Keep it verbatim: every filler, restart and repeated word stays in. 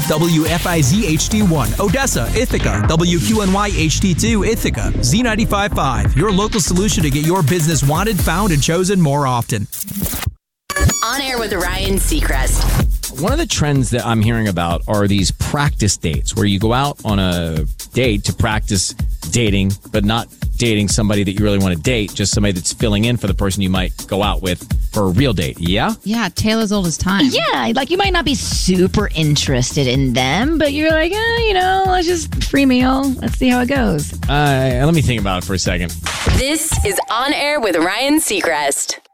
W F I Z H D one, Odessa, Ithaca, W Q N Y H D two, Ithaca, Z ninety-five point five, your local solution to get your business wanted, found, and chosen more often. On Air with Ryan Seacrest. One of the trends that I'm hearing about are these practice dates where you go out on a date to practice dating, but not dating somebody that you really want to date, just somebody that's filling in for the person you might go out with for a real date. Yeah? Yeah, tale as old as time. Yeah, like you might not be super interested in them, but you're like, eh, you know, let's just free meal. Let's see how it goes. Uh, let me think about it for a second. This is On Air with Ryan Seacrest.